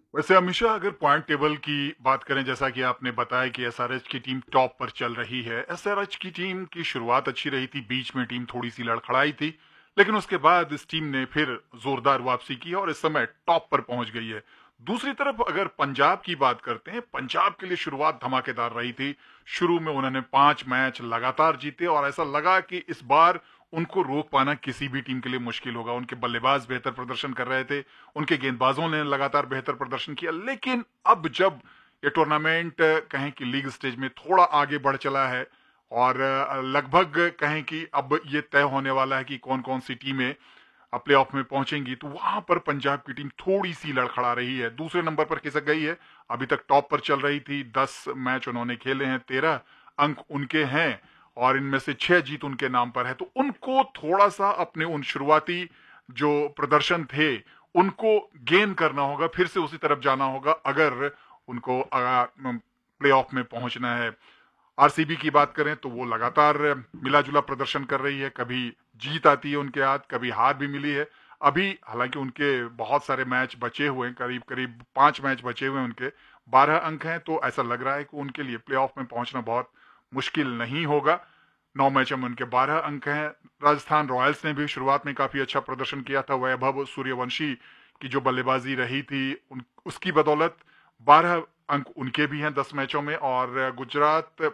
वैसे हमेशा अगर पॉइंट टेबल की बात करें, जैसा कि आपने बताया कि एसआरएच की टीम टॉप पर चल रही है। एसआरएच की टीम की शुरुआत अच्छी रही थी, बीच में टीम थोड़ी सी लड़खड़ाई थी, लेकिन उसके बाद इस टीम ने फिर जोरदार वापसी की और इस समय टॉप पर पहुंच गई है। दूसरी तरफ अगर पंजाब की बात करते हैं, पंजाब के लिए शुरुआत धमाकेदार रही थी। शुरू में उन्होंने 5 मैच लगातार जीते और ऐसा लगा कि इस बार उनको रोक पाना किसी भी टीम के लिए मुश्किल होगा। उनके बल्लेबाज बेहतर प्रदर्शन कर रहे थे, उनके गेंदबाजों ने लगातार बेहतर प्रदर्शन किया, लेकिन अब जब ये टूर्नामेंट कहें कि लीग स्टेज में थोड़ा आगे बढ़ चला है और लगभग कहें कि अब ये तय होने वाला है कि कौन कौन सी टीमें प्ले ऑफ में पहुंचेंगी, तो वहां पर पंजाब की टीम थोड़ी सी लड़खड़ा रही है, दूसरे नंबर पर खिसक गई है। अभी तक टॉप पर चल रही थी, 10 मैच उन्होंने खेले हैं, 13 अंक उनके हैं और इनमें से 6 जीत उनके नाम पर है। तो उनको थोड़ा सा अपने उन शुरुआती जो प्रदर्शन थे उनको गेन करना होगा, फिर से उसी तरफ जाना होगा अगर उनको प्ले ऑफ में पहुंचना है। आरसीबी की बात करें तो वो लगातार मिला जुला प्रदर्शन कर रही है, कभी जीत आती है उनके हाथ, कभी हार भी मिली है। अभी हालांकि उनके बहुत सारे मैच बचे हुए हैं, करीब करीब 5 मैच बचे हुए हैं, उनके 12 अंक हैं, तो ऐसा लग रहा है कि उनके लिए प्लेऑफ में पहुंचना बहुत मुश्किल नहीं होगा। 9 मैचों में उनके 12 अंक हैं। राजस्थान रॉयल्स ने भी शुरुआत में काफी अच्छा प्रदर्शन किया था, वैभव सूर्यवंशी की जो बल्लेबाजी रही थी उसकी बदौलत 12 अंक उनके भी हैं 10 मैचों में। और गुजरात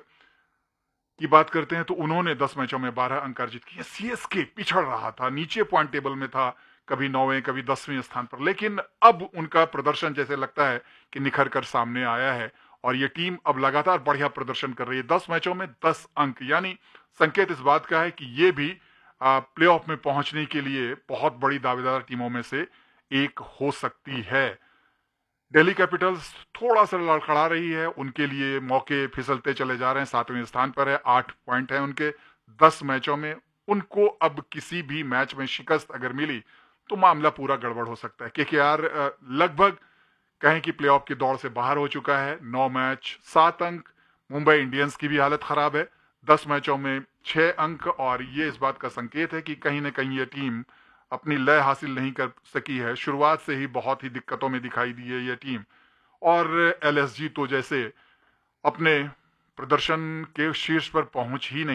की बात करते हैं तो उन्होंने 10 मैचों में 12 अंक अर्जित किए। सीएसके पिछड़ रहा था, नीचे पॉइंट टेबल में था, कभी 9वें कभी 10वें स्थान पर, लेकिन अब उनका प्रदर्शन जैसे लगता है कि निखर कर सामने आया है और ये टीम अब लगातार बढ़िया प्रदर्शन कर रही है। 10 मैचों में 10 अंक, यानी संकेत इस बात का है कि ये भी प्ले ऑफ में पहुंचने के लिए बहुत बड़ी दावेदार टीमों में से एक हो सकती है। दिल्ली कैपिटल्स थोड़ा सा लड़खड़ा रही है, उनके लिए मौके फिसलते चले जा रहे हैं, 7वें स्थान पर है, 8 पॉइंट है उनके 10 मैचों में। उनको अब किसी भी मैच में शिकस्त अगर मिली तो मामला पूरा गड़बड़ हो सकता है। केकेआर लगभग कहें कि प्लेऑफ की दौड़ से बाहर हो चुका है, 9 मैच 7 अंक। मुंबई इंडियंस की भी हालत खराब है, 10 मैचों में 6 अंक, और ये इस बात का संकेत है कि कहीं ना कहीं ये टीम अपनी लय हासिल नहीं कर सकी है। शुरुआत से ही बहुत ही दिक्कतों में दिखाई दी है ये टीम। और एलएसजी तो जैसे अपने प्रदर्शन के शीर्ष पर पहुंच ही नहीं